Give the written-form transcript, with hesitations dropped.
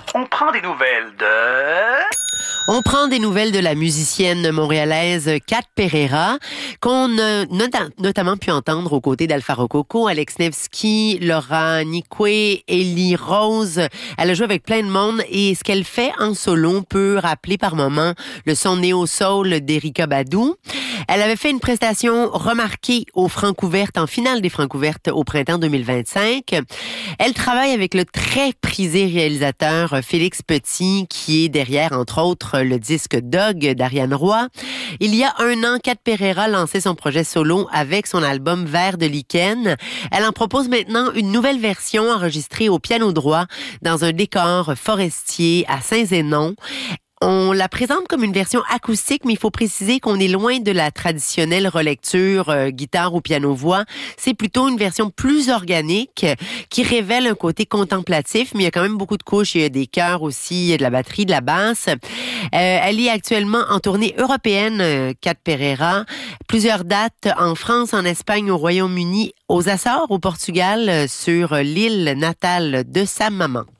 On prend des nouvelles de... On prend des nouvelles de la musicienne montréalaise Kat Pereira, qu'on a notamment pu entendre aux côtés d'Alpha Rococo, Alex Nevsky, Laura Nikwe, Ellie Rose. Elle a joué avec plein de monde et ce qu'elle fait en solo peut rappeler par moments le son néo-soul d'Erykah Badu. Elle avait fait une prestation remarquée aux Francouvertes, en finale des Francouvertes au printemps 2025. Elle travaille avec le très prisé réalisateur Félix Petit, qui est derrière, entre autres, le disque Dog d'Ariane Roy. Il y a un an, Kat Pereira lançait son projet solo avec son album Vert de lichen. Elle en propose maintenant une nouvelle version enregistrée au piano droit dans un décor forestier à Saint-Zénon. On la présente comme une version acoustique, mais il faut préciser qu'on est loin de la traditionnelle relecture guitare ou piano-voix. C'est plutôt une version plus organique qui révèle un côté contemplatif, mais il y a quand même beaucoup de couches. Il y a des chœurs aussi, il y a de la batterie, de la basse. Elle est actuellement en tournée européenne, Kat Pereira. Plusieurs dates en France, en Espagne, au Royaume-Uni, aux Açores, au Portugal, sur l'île natale de sa maman.